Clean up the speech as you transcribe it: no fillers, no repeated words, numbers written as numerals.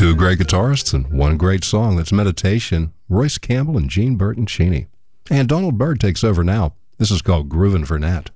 Two great guitarists and one great song. That's Meditation, Royce Campbell and Gene Burton Cheney. And Donald Byrd takes over now. This is called Groovin' for Nat.